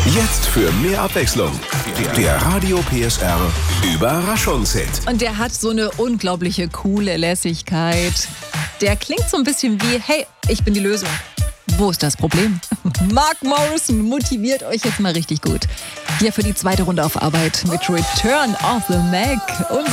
Jetzt für mehr Abwechslung. Der Radio PSR Überraschungshit. Und der hat so eine unglaubliche coole Lässigkeit. Der klingt so ein bisschen wie, hey, ich bin die Lösung. Wo ist das Problem? Mark Morrison motiviert euch jetzt mal richtig gut. Hier für die zweite Runde auf Arbeit mit Return of the Mac.